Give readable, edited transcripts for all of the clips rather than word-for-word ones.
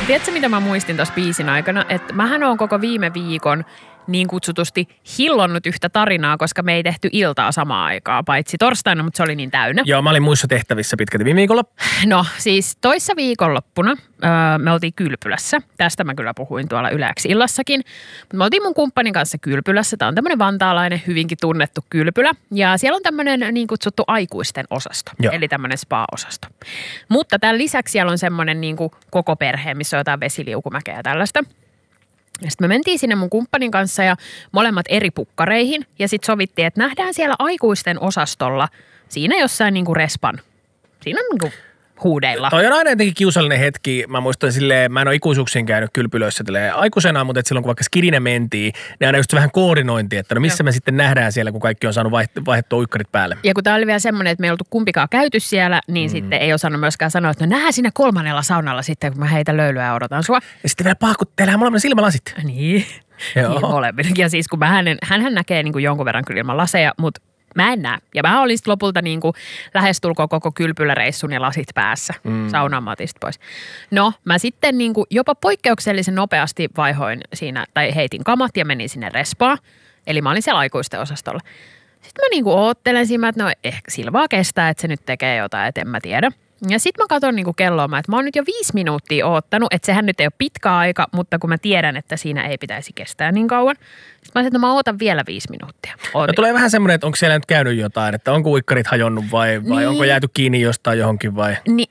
tiedätkö, mitä mä muistin tuossa biisin aikana? Että mähän oon koko viime viikon niin kutsutusti hillonnut yhtä tarinaa, koska me ei tehty iltaa samaan aikaan, paitsi torstaina, mutta se oli niin täynnä. Joo, mä olin muissa tehtävissä pitkälti viime viikolla. No siis toissa viikonloppuna me oltiin Kylpylässä. Tästä mä kyllä puhuin tuolla Yleäksi illassakin. Mutta me oltiin mun kumppanin kanssa Kylpylässä. Tää on tämmönen vantaalainen, hyvinkin tunnettu kylpylä. Ja siellä on tämmönen niin kutsuttu aikuisten osasto. Joo. Eli tämmönen spa-osasto. Mutta tämän lisäksi siellä on semmoinen niin kuin koko perhe, missä on jotain vesiliukumäkeä ja tällaista. Ja sitten me mentiin sinne mun kumppanin kanssa ja molemmat eri pukkareihin. Ja sitten sovittiin, että nähdään siellä aikuisten osastolla siinä jossain niinku respan. Siinä on niinku huudeilla. Toi on aina jotenkin kiusallinen hetki. Mä muistan silleen, mä en ole ikuisuuksiin käynyt kylpylöissä aikuisena, mutta silloin kun vaikka skidinä mentiin, niin aina just vähän koordinointi, että no missä me sitten nähdään siellä, kun kaikki on saanut vaihdettua uikkarit päälle. Ja kun tää oli vielä semmoinen, että me ei oltu kumpikaan käyty siellä, niin sitten ei osannut myöskään sanoa, että no nähdään siinä kolmannella saunalla sitten, kun mä heitän löylyä ja odotan sua. Ja sitten vielä paha, kun teillähän molemmilla silmälasit. Niin. Joo. Niin molemmilla. Ja siis kun hänhän näkee niin kuin jonkun verran kyllä ilman laseja, mutta mä en näe. Ja mä olin sitten lopulta niin kuin lähestulkoon koko kylpyläreissun ja lasit päässä. Saunaan mä otin pois. No, mä sitten niin kuin jopa poikkeuksellisen nopeasti vaihoin siinä, tai heitin kamat ja menin sinne respaan. Eli mä olin siellä aikuisten osastolla. Sitten mä niin kuin oottelen siinä, että no ehkä Silvaa kestää, että se nyt tekee jotain, että en mä tiedä. Ja sitten mä katson niinku kelloa, että mä oon nyt jo 5 minuuttia oottanut, että sehän nyt ei ole pitkä aika, mutta kun mä tiedän, että siinä ei pitäisi kestää niin kauan. Sitten mä sanoin, että mä ootan vielä 5 minuuttia. No tulee vähän semmoinen, että onko siellä nyt käynyt jotain, että onko uikkarit hajonnut vai niin. Onko jääty kiinni jostain johonkin vai? Niin,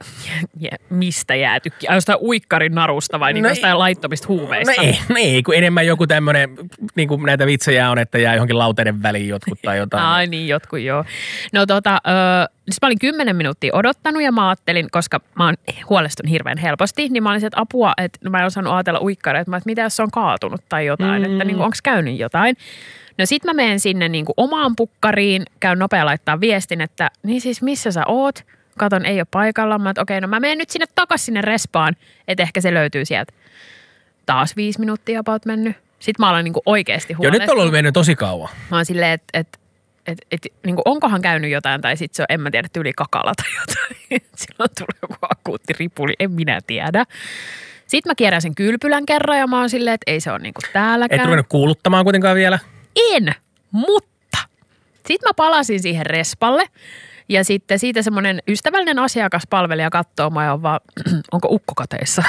mistä jääty kiinni? Jostain uikkarin narusta vai niin jostain laittomista huumeista? No ei, kun enemmän joku tämmöinen, niin kuin näitä vitsejä on, että jää johonkin lauteiden väliin jotkut tai jotain. Ai niin, jotkut joo. No siis mä olin 10 minuuttia odottanut ja mä ajattelin, koska mä oon huolestunut hirveän helposti, niin mä olin että apua, että mä en osannut ajatella uikkareita, että mitä jos se on kaatunut tai jotain, että niin onko käynyt jotain. No sit mä menen sinne niin kuin omaan pukkariin, käyn nopea laittaa viestin, että niin siis missä sä oot? Katon, ei ole paikalla. Mä okei, no mä menen nyt sinne takaisin sinne respaan, että ehkä se löytyy sieltä. Taas 5 minuuttia about mennyt. Sitten mä aloin niin kuin oikeasti huolestunut. Joo, nyt on ollut mennyt tosi kauan. Mä oon silleen, että niin kuin onkohan käynyt jotain tai sitten se on, en mä tiedä, tyyli kakala tai jotain. Silloin tuli joku akuutti ripuli, en minä tiedä. Sitten mä kierrän sen kylpylän kerran ja mä oon silleen, että ei se ole niin kuin täälläkään. Et ruvennut kuuluttamaan kuitenkaan vielä? En, mutta sitten mä palasin siihen respalle ja sitten siitä semmoinen ystävällinen asiakaspalvelija katsoo mua ja vaan, onko ukko kateissa?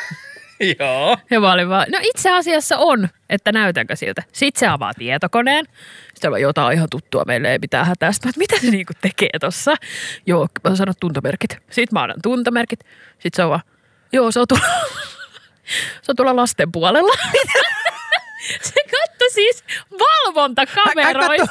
Joo. Ja mä olin vaan, no itse asiassa on, että näytänkö siltä. Sitten se avaa tietokoneen. Sitten mä jotain ihan tuttua, meille ei mitään hätää. Sitten mitä se niinku tekee tossa? Joo, mä sanon tuntomerkit. Sitten mä annan tuntomerkit. Sitten se on vaan, joo, se on tuolla lasten puolella. Se katsoi siis valvontakameroista.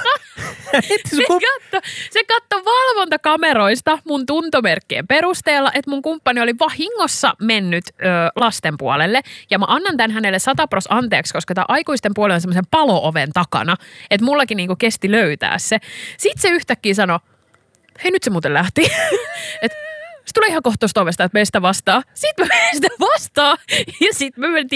Se katsoi valvontakameroista mun tuntomerkkien perusteella, että mun kumppani oli vahingossa mennyt lasten puolelle. Ja mä annan tämän hänelle 100% anteeksi, koska tämä aikuisten puoli on semmoisen palo-oven takana. Että mullakin niinku kesti löytää se. Sitten se yhtäkkiä sanoi, hei nyt se muuten lähti. Että se tulee ihan kohta tuosta ovesta, että meistä vastaa. Sitten mä meistä vastaan ja sitten me mentiin